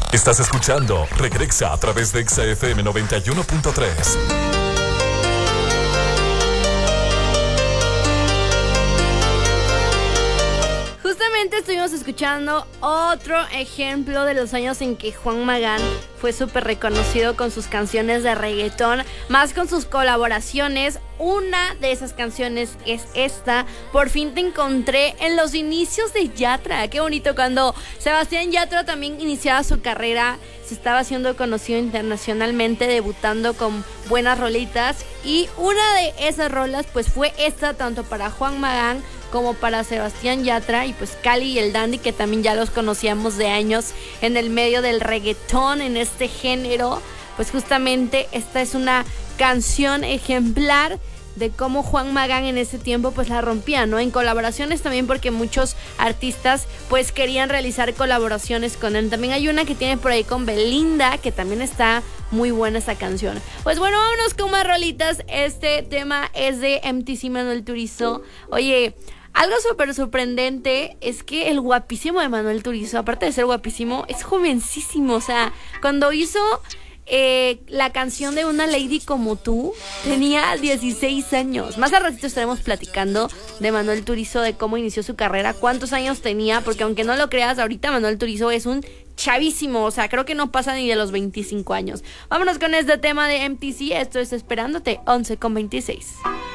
Estás escuchando Regresa a través de XFM 91.3. Justamente estuvimos escuchando otro ejemplo de los años en que Juan Magán fue súper reconocido con sus canciones de reggaetón, más con sus colaboraciones. Una de esas canciones es esta, Por fin te encontré, en los inicios de Yatra. Qué bonito cuando Sebastián Yatra también iniciaba su carrera, se estaba haciendo conocido internacionalmente, debutando con buenas rolitas, y una de esas rolas pues fue esta, tanto para Juan Magán como para Sebastián Yatra y pues Cali y el Dandy, que también ya los conocíamos de años en el medio del reggaetón, en este género. Pues justamente esta es una canción ejemplar de cómo Juan Magán en ese tiempo pues la rompía, ¿no? En colaboraciones también, porque muchos artistas pues querían realizar colaboraciones con él. También hay una que tiene por ahí con Belinda, que también está muy buena esa canción. Pues bueno, vámonos con más rolitas. Este tema es de MTC Manuel Turizo. Oye, algo súper sorprendente es que el guapísimo de Manuel Turizo, aparte de ser guapísimo, es jovencísimo. O sea, cuando hizo la canción de Una Lady Como Tú, tenía 16 años. Más al ratito estaremos platicando de Manuel Turizo, de cómo inició su carrera, cuántos años tenía, porque aunque no lo creas, ahorita Manuel Turizo es un chavísimo, o sea, creo que no pasa ni de los 25 años. Vámonos con este tema de MTC, esto es Esperándote, 11:26.